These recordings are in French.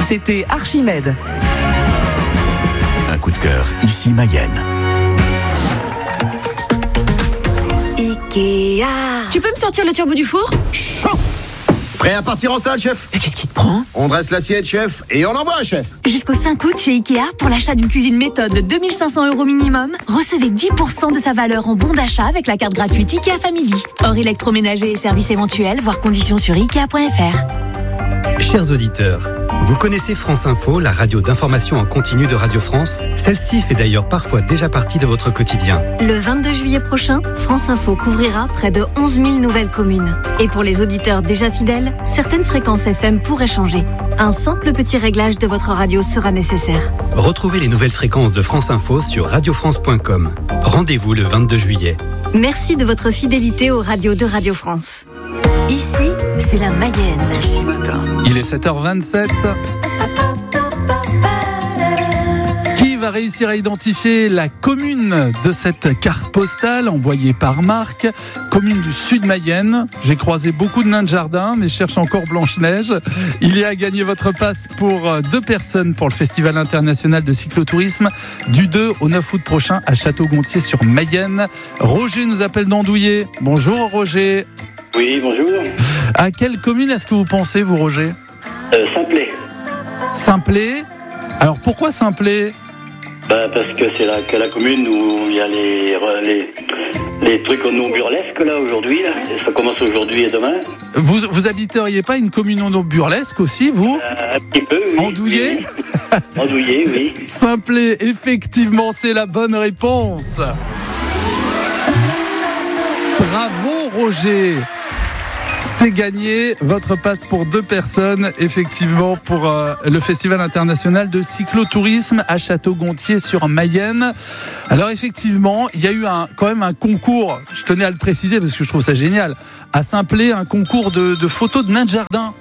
C'était Archimède. Un coup de cœur, ici Mayenne. Ikea. Tu peux me sortir le turbo du four ? Chaud. Prêt à partir en salle, chef ? Mais qu'est-ce qui te prend ? On dresse l'assiette, chef, et on envoie, chef. Jusqu'au 5 août chez Ikea, pour l'achat d'une cuisine méthode de 2500 € minimum, recevez 10% de sa valeur en bon d'achat avec la carte gratuite Ikea Family. Hors électroménager et services éventuels, voir conditions sur Ikea.fr. Chers auditeurs, vous connaissez France Info, la radio d'information en continu de Radio France ? Celle-ci fait d'ailleurs parfois déjà partie de votre quotidien. Le 22 juillet prochain, France Info couvrira près de 11 000 nouvelles communes. Et pour les auditeurs déjà fidèles, certaines fréquences FM pourraient changer. Un simple petit réglage de votre radio sera nécessaire. Retrouvez les nouvelles fréquences de France Info sur radiofrance.com. Rendez-vous le 22 juillet. Merci de votre fidélité aux radios de Radio France. Ici, c'est la Mayenne. Ici matin. Il est 7h27. Qui va réussir à identifier la commune de cette carte postale envoyée par Marc ? Commune du sud Mayenne. J'ai croisé beaucoup de nains de jardin, mais je cherche encore Blanche-Neige. Il y a à gagner votre passe pour 2 personnes pour le Festival international de cyclotourisme du 2 au 9 août prochain à Château-Gontier sur Mayenne. Roger nous appelle d'Andouillé. Bonjour Roger. Oui, bonjour. À quelle commune est-ce que vous pensez, vous, Roger ? Simplet. Simplet. Alors, pourquoi Simplet ? Parce que c'est la commune où il y a les trucs en eau burlesque, là, aujourd'hui. Là. Ça commence aujourd'hui et demain. Vous habiteriez pas une commune en eau burlesque aussi, vous ? Un petit peu, oui. Andouillé ? Oui. Andouillé, oui. Simplet, effectivement, c'est la bonne réponse. Bravo, Roger. C'est gagné, votre passe pour 2 personnes, effectivement, pour le Festival international de cyclotourisme à Château-Gontier sur Mayenne. Alors effectivement, il y a eu quand même un concours, je tenais à le préciser parce que je trouve ça génial, à Simplet, un concours de photos de nains de jardin.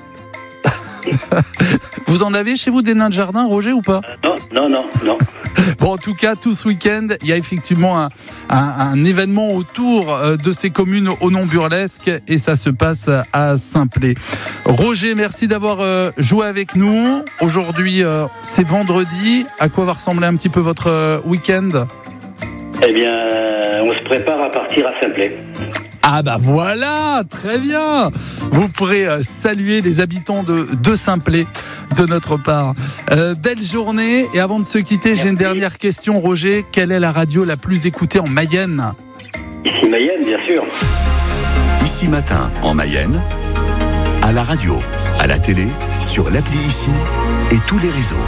Vous en avez chez vous des nains de jardin, Roger, ou pas ? Non. Bon, en tout cas, tout ce week-end, il y a effectivement un événement autour de ces communes au nom burlesque et ça se passe à Simplet. Roger, merci d'avoir joué avec nous. Aujourd'hui, c'est vendredi. À quoi va ressembler un petit peu votre week-end ? Eh bien, on se prépare à partir à Simplet. Ah bah voilà, très bien. Vous pourrez saluer les habitants de Simplet de notre part. Belle journée. Et avant de se quitter, j'ai une dernière question, Roger. Quelle est la radio la plus écoutée en Mayenne ? Ici Mayenne, bien sûr. Ici matin, en Mayenne, à la radio, à la télé, sur l'appli Ici et tous les réseaux.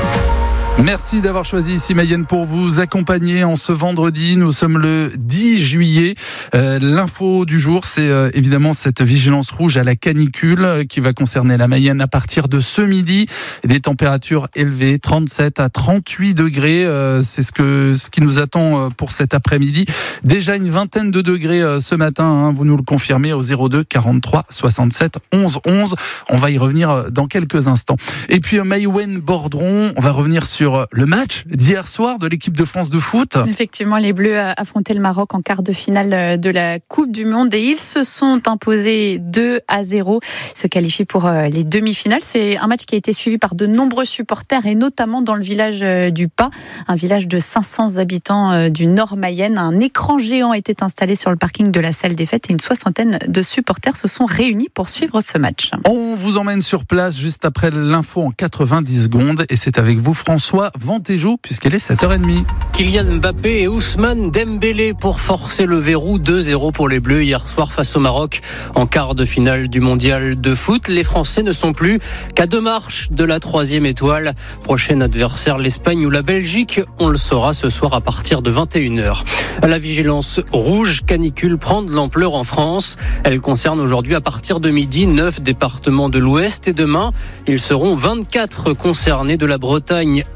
Merci d'avoir choisi Ici Mayenne pour vous accompagner en ce vendredi. Nous sommes le 10 juillet. L'info du jour, c'est évidemment cette vigilance rouge à la canicule qui va concerner la Mayenne à partir de ce midi. Des températures élevées, 37 à 38 degrés. C'est ce qui nous attend pour cet après-midi. Déjà une vingtaine de degrés ce matin. Vous nous le confirmez au 02 43 67 11 11. On va y revenir dans quelques instants. Et puis Maïwen-Bordron, on va revenir sur le match d'hier soir de l'équipe de France de foot. Effectivement, les Bleus affrontaient le Maroc en quart de finale de la Coupe du Monde et ils se sont imposés 2-0. Ils se qualifient pour les demi-finales. C'est un match qui a été suivi par de nombreux supporters et notamment dans le village du Pas, un village de 500 habitants du Nord Mayenne. Un écran géant était installé sur le parking de la salle des fêtes et une 60aine de supporters se sont réunis pour suivre ce match. On vous emmène sur place juste après l'info en 90 secondes et c'est avec vous François Ventéjou puisqu'elle est 7h30. Kylian Mbappé et Ousmane Dembélé pour forcer le verrou. 2-0 pour les Bleus hier soir face au Maroc en quart de finale du mondial de foot. Les Français ne sont plus qu'à 2 marches de la 3e étoile. Prochain adversaire, l'Espagne ou la Belgique. On le saura ce soir à partir de 21h. La vigilance rouge canicule prend de l'ampleur en France. Elle concerne aujourd'hui à partir de midi 9 départements de l'Ouest et demain, ils seront 24 concernés de la Bretagne à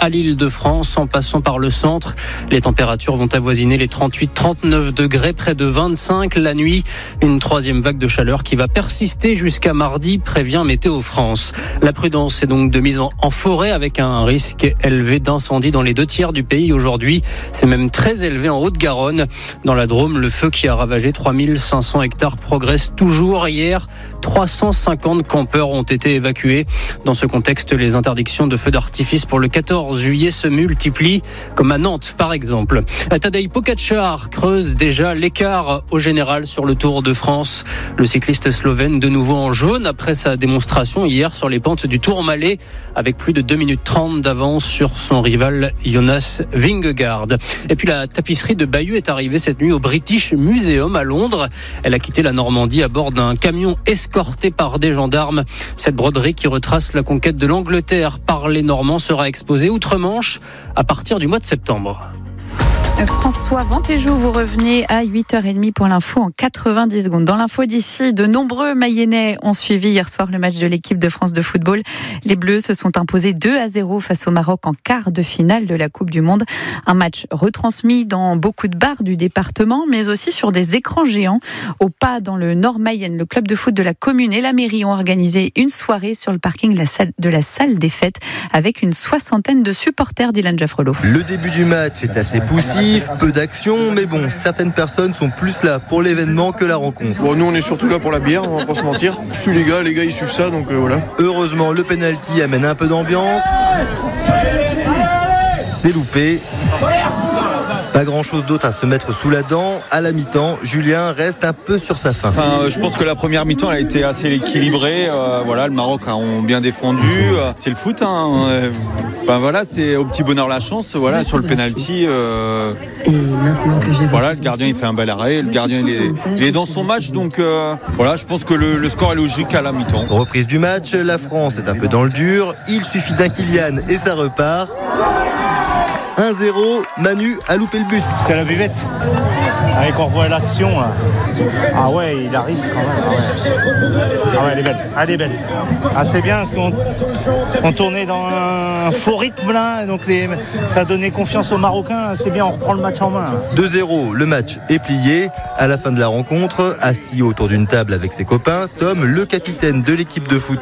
à l'Île-de-France en passant par le centre. Les températures vont avoisiner les 38-39 degrés, près de 25 la nuit. Une troisième vague de chaleur qui va persister jusqu'à mardi, prévient Météo France. La prudence est donc de mise en forêt avec un risque élevé d'incendie dans les 2/3 du pays aujourd'hui. C'est même très élevé en Haute-Garonne. Dans la Drôme, le feu qui a ravagé 3500 hectares progresse toujours. Hier, 350 campeurs ont été évacués. Dans ce contexte, les interdictions de feux d'artifice pour le 14 juillet se multiplient, comme à Nantes par exemple. Tadej Pogačar creuse déjà l'écart au général sur le Tour de France. Le cycliste slovène de nouveau en jaune après sa démonstration hier sur les pentes du Tourmalet, avec plus de 2 minutes 30 d'avance sur son rival Jonas Vingegaard. Et puis la tapisserie de Bayeux est arrivée cette nuit au British Museum à Londres. Elle a quitté la Normandie à bord d'un camion escorté par des gendarmes. Cette broderie qui retrace la conquête de l'Angleterre par les Normands sera exposée outre-Manche à partir du mois de septembre. François Vantéjou, vous revenez à 8h30 pour l'info en 90 secondes. Dans l'info d'ici, de nombreux Mayennais ont suivi hier soir le match de l'équipe de France de football. Les Bleus se sont imposés 2-0 face au Maroc en quart de finale de la Coupe du Monde. Un match retransmis dans beaucoup de bars du département, mais aussi sur des écrans géants. Au Pas, dans le Nord Mayenne, le club de foot de la commune et la mairie ont organisé une soirée sur le parking de la salle des fêtes avec une 60aine de supporters d'Ilan Jaffrelot. Le début du match est assez poussif. Peu d'action, mais bon, certaines personnes sont plus là pour l'événement que la rencontre. Bon, nous on est surtout là pour la bière, on va pas se mentir. Je suis les gars ils suivent ça, donc voilà. Heureusement, le penalty amène un peu d'ambiance. C'est loupé. Pas grand chose d'autre à se mettre sous la dent. À la mi-temps, Julien reste un peu sur sa faim. Je pense que la première mi-temps elle a été assez équilibrée. Le Maroc a bien défendu. C'est le foot. C'est au petit bonheur la chance. Sur le penalty. Le gardien il fait un bel arrêt. Le gardien il est dans son match. Donc je pense que le score est logique à la mi-temps. Reprise du match. La France est un peu dans le dur. Il suffit d'un Kylian et ça repart. 1-0, Manu a loupé le but. C'est la buvette. Avec on voit l'action là. Ah ouais, il a risque quand même. Ah ouais, elle est belle. Ah c'est bien parce qu'on tournait dans un faux rythme là, donc ça donnait confiance aux Marocains. C'est bien, on reprend le match en main. 2-0, le match est plié. À la fin de la rencontre, assis autour d'une table avec ses copains, Tom, le capitaine de l'équipe de foot